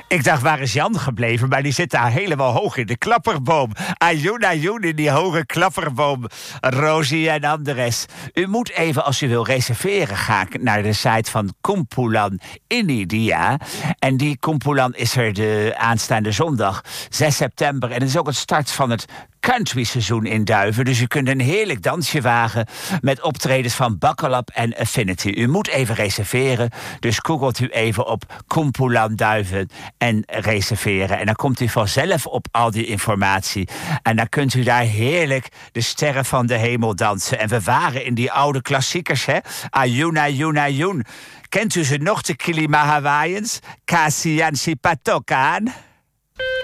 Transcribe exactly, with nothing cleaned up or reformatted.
Ik dacht, waar is Jan gebleven? Maar die zit daar helemaal hoog in de klapperboom. Ajoen, ajoen, in die hoge klapperboom. Rosie en Andres. U moet even, als u wil reserveren, gaan naar de site van Kumpulan in India. En die Kumpulan is er de aanstaande zondag, zes september. En het is ook het start van het country-seizoen in Duiven. Dus u kunt een heerlijk dansje wagen met optredens van Bakalap en Affinity. U moet even reserveren. Dus googelt u even op Kumpulan Duiven en reserveren. En dan komt u vanzelf op al die informatie. En dan kunt u daar heerlijk de sterren van de hemel dansen. En we waren in die oude klassiekers, hè? Ajoen, ajoen, ajoen. Kent u ze nog, de Kilima Hawaiians? Kasian Sipatokaan?